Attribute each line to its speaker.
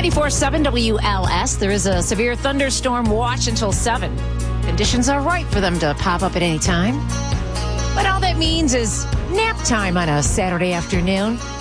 Speaker 1: 94.7 WLS. There is a severe thunderstorm watch until 7. Conditions are right for them to pop up at any time. But all that means is nap time on a Saturday afternoon.